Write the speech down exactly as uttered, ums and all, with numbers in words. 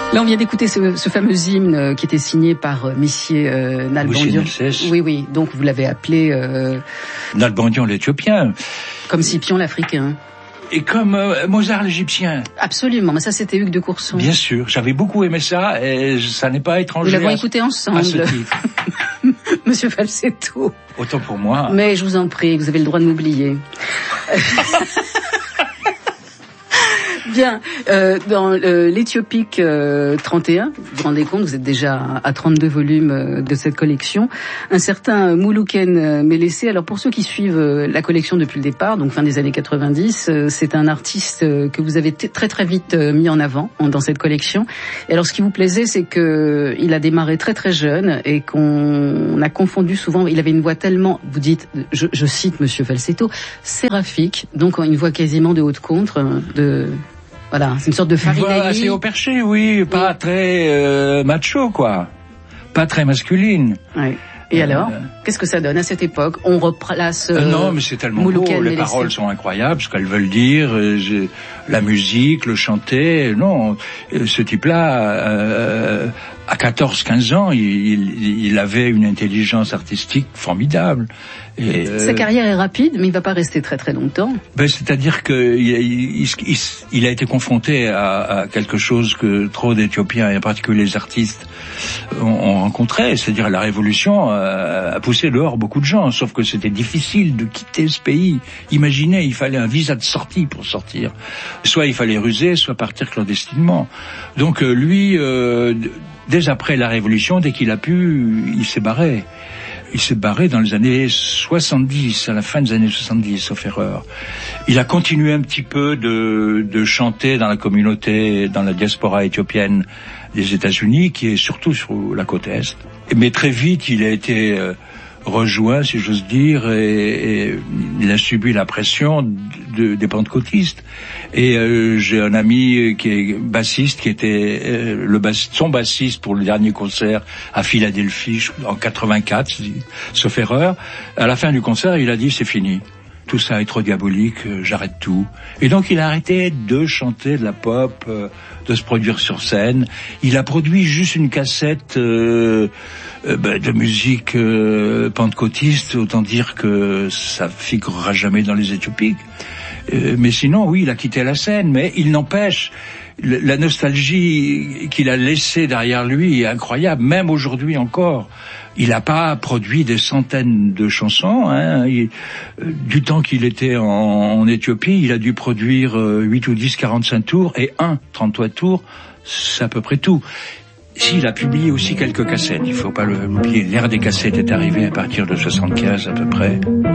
Là, on vient d'écouter ce, ce fameux hymne qui était signé par euh, Monsieur euh, Nalbandian. Oui, oui. Donc, vous l'avez appelé... Euh... Nalbandian l'Éthiopien. Comme Scipion l'Africain. Et comme euh, Mozart l'Égyptien. Absolument, mais ça c'était Hugues de Courson. Bien sûr, j'avais beaucoup aimé ça et ça n'est pas étranger. Nous l'avons à, écouté ensemble. À ce titre. Monsieur Falsetto. Autant pour moi. Mais je vous en prie, vous avez le droit de m'oublier. Bien, euh, dans euh, l'Éthiopique euh, trente et un, vous vous rendez compte, vous êtes déjà à trente-deux volumes euh, de cette collection, un certain Moulouken euh, Mélessé. Alors pour ceux qui suivent euh, la collection depuis le départ, donc fin des années quatre-vingt-dix, euh, c'est un artiste euh, que vous avez t- très très vite euh, mis en avant en, dans cette collection. Et alors ce qui vous plaisait, c'est que il a démarré très très jeune et qu'on on a confondu souvent, il avait une voix tellement, vous dites, je, je cite Monsieur Falsetto, séraphique, donc une voix quasiment de haute contre, de... Voilà, c'est une sorte de Farid Ali. Assez au perché, oui, pas oui. très euh, macho, quoi. Pas très masculine. Oui. Et euh, alors, qu'est-ce que ça donne à cette époque? On replace euh, euh, Non, mais c'est tellement Moulouken beau, les paroles sont incroyables, ce qu'elles veulent dire, euh, je, la musique, le chanter, non, ce type-là, euh, à quatorze quinze ans, il, il, il avait une intelligence artistique formidable. Et Sa euh, carrière est rapide, mais il va pas rester très très longtemps. Ben, c'est-à-dire que il, il, il, il a été confronté à, à quelque chose que trop d'Éthiopiens, et en particulier les artistes, ont, ont rencontré, c'est-à-dire la révolution a, a poussé dehors beaucoup de gens, sauf que c'était difficile de quitter ce pays. Imaginez, il fallait un visa de sortie pour sortir. Soit il fallait ruser, soit partir clandestinement. Donc lui, euh, dès après la révolution, dès qu'il a pu, il s'est barré. Il s'est barré dans les années soixante-dix, à la fin des années soixante-dix, sauf erreur. Il a continué un petit peu de, de chanter dans la communauté, dans la diaspora éthiopienne des États-Unis, qui est surtout sur la côte Est. Mais très vite, il a été euh, rejoint, si j'ose dire, et, et il a subi la pression de, des pentecôtistes. Et euh, j'ai un ami qui est bassiste, qui était euh, le bass, son bassiste pour le dernier concert à Philadelphie en quatre-vingt-quatre, sauf erreur. À la fin du concert, il a dit c'est fini. Tout ça est trop diabolique, euh, j'arrête tout. Et donc il a arrêté de chanter de la pop, euh, de se produire sur scène. Il a produit juste une cassette euh, euh, bah, de musique euh, pentecôtiste, autant dire que ça figurera jamais dans les Éthiopiques. Euh, mais sinon, oui, il a quitté la scène, mais il n'empêche, le, la nostalgie qu'il a laissée derrière lui est incroyable, même aujourd'hui encore. Il n'a pas produit des centaines de chansons, hein. Il, euh, du temps qu'il était en, en Éthiopie, il a dû produire euh, huit ou dix quarante-cinq tours et un trente-trois tours, c'est à peu près tout. S'il a publié aussi quelques cassettes, il faut pas l'oublier, l'ère des cassettes est arrivée à partir de soixante-quinze à peu près.